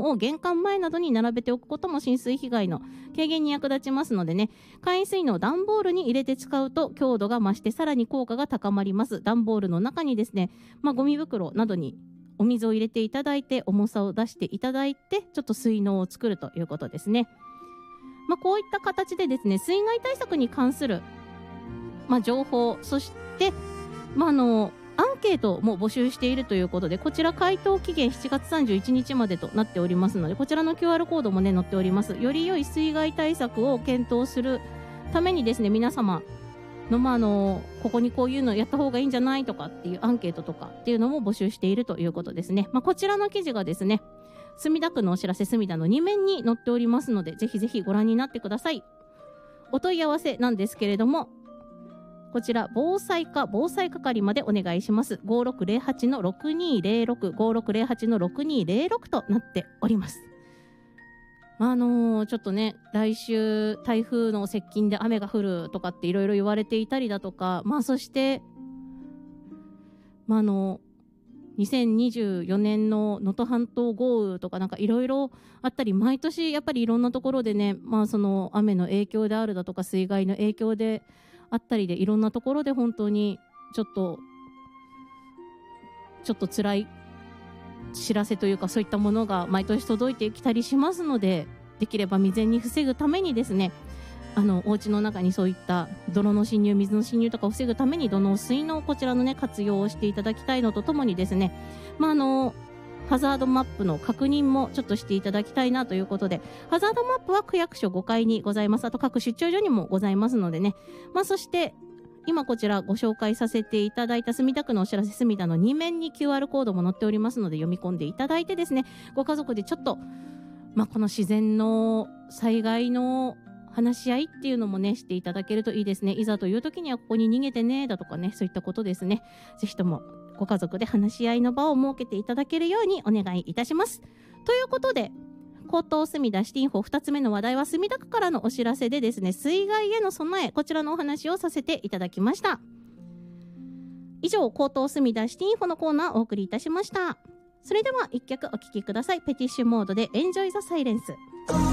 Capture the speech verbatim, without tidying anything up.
物を玄関前などに並べておくことも浸水被害の軽減に役立ちますのでね、簡易水のを段ボールに入れて使うと強度が増してさらに効果が高まります。段ボールの中にですね、まあ、ゴミ袋などにお水を入れていただいて重さを出していただいてちょっと水嚢を作るということですね。まあ、こういった形でですね、水害対策に関する、まあ、情報、そして、まあ、あのアンケートも募集しているということで、こちら回答期限しちがつさんじゅういちにちまでとなっておりますので、こちらの キューアール コードもね載っております。より良い水害対策を検討するためにですね、皆様の、まあ、あのここにこういうのやった方がいいんじゃないとかっていうアンケートとかっていうのも募集しているということですね。まあ、こちらの記事がですね、墨田区のお知らせ墨田のに面に載っておりますので、ぜひぜひご覧になってください。お問い合わせなんですけれども、こちら防災課防災係までお願いします。ごろくゼロはちのろくにーゼロろく ごろくゼロはちのろくにーゼロろくとなっております。まああのー、ちょっとね、来週台風の接近で雨が降るとかっていろいろ言われていたりだとか、まあそしてまああのにせんにじゅうよねんの能登半島豪雨とかなんかいろいろあったり、毎年やっぱりいろんなところでね、まあその雨の影響であるだとか水害の影響であったりで、いろんなところで本当にちょっとちょっと辛い知らせというか、そういったものが毎年届いてきたりしますので、できれば未然に防ぐためにですね、あのお家の中にそういった泥の侵入、水の侵入とかを防ぐために土のう水のこちらのね活用をしていただきたいのとともにですね、まああのハザードマップの確認もちょっとしていただきたいなということで、ハザードマップは区役所ごかいにございます。あと各出張所にもございますのでね、まあそして今こちらご紹介させていただいた墨田区のお知らせ墨田のに面に キューアール コードも載っておりますので、読み込んでいただいてですね、ご家族でちょっと、まあ、この自然の災害の話し合いっていうのもねしていただけるといいですね。いざという時にはここに逃げてねだとかね、そういったことですね。ぜひともご家族で話し合いの場を設けていただけるようにお願いいたします。ということで、江東墨田シティインフォふたつめの話題は墨田区からのお知らせでですね、水害への備え、こちらのお話をさせていただきました。以上、江東墨田シティインフォのコーナーをお送りいたしました。それでは一曲お聴きください。ペティッシュモードでエンジョイザサイレンス。